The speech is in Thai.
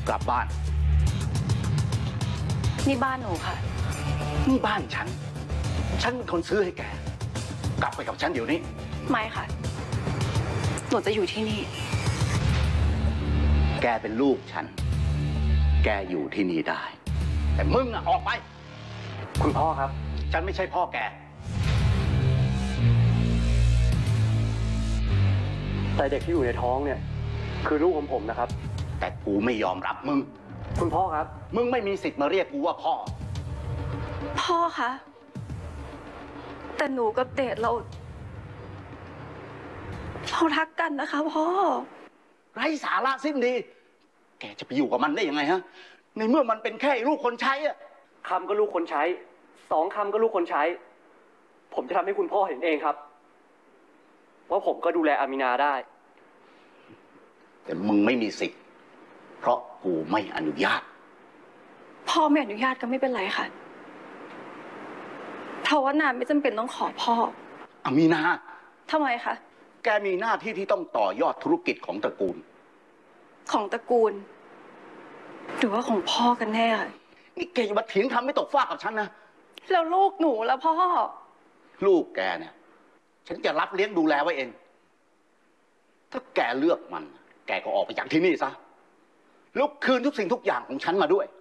กลับบ้านนี่บ้านหนูค่ะนี่บ้านฉันเป็นคนซื้อให้แกกลับไปกับฉันเดี๋ยวนี้ไม่ค่ะหนูจะอยู่ที่นี่แกเป็นลูกฉันแกอยู่ที่นี่ได้แต่มึงอะออกไปคุณพ่อครับฉันไม่ใช่พ่อแกแต่เด็กที่อยู่ในท้องเนี่ยคือลูกของผมนะครับแต่กูไม่ยอมรับมึงคุณพ่อครับมึงไม่มีสิทธิ์มาเรียกกูว่าพ่อพ่อคะแต่หนูกับเดชเรารักกันนะคะพ่อไร้สาระสิ้นดีแกจะไปอยู่กับมันได้ยังไงฮะในเมื่อมันเป็นแค่ลูกคนใช้อะคำก็ลูกคนใช้2 คำก็ลูกคนใช้ผมจะทำให้คุณพ่อเห็นเองครับว่าผมก็ดูแลอามินาได้แต่มึงไม่มีสิทธิ์เพราะกูไม่อนุญาตพ่อไม่อนุญาตก็ไม่เป็นไรค่ะเพราะว่านานไม่จำเป็นต้องขอพ่ออามีนาทำไมคะแกมีหน้าที่ที่ต้องต่อยอดธุรกิจของตระกูลของตระกูลหรือว่าของพ่อกันแน่นี่แกอย่ามาเถียงทำไม่ตกฟากกับฉันนะแล้วลูกหนูแล้วพ่อลูกแกเนี่ยฉันจะรับเลี้ยงดูแลไว้เองถ้าแกเลือกมันแกก็ออกไปจากที่นี่ซะแล้วคืนทุกสิ่งทุกอย่างของฉันมาด้วย